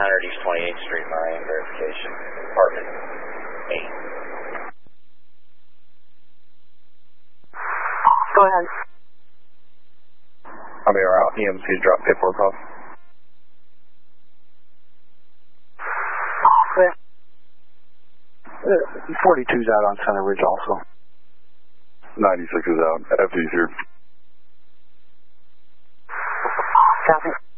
East 28th Street, Marion, verification, apartment 8. Go ahead. I'll be around. EMC drop paperwork off. Clear. 42's out on Center Ridge also. 96 is out. FD's here. Copy.